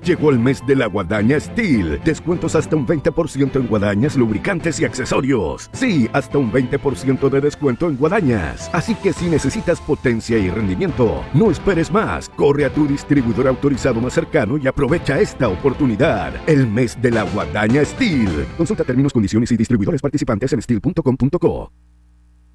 Llegó el mes de la guadaña Steel. Descuentos hasta un 20% en guadañas, lubricantes y accesorios. Sí, hasta un 20% de descuento en guadañas. Así que si necesitas potencia y rendimiento, no esperes más. Corre a tu distribuidor autorizado más cercano y aprovecha esta oportunidad. El mes de la guadaña Steel. Consulta términos, condiciones y distribuidores participantes en steel.com.co.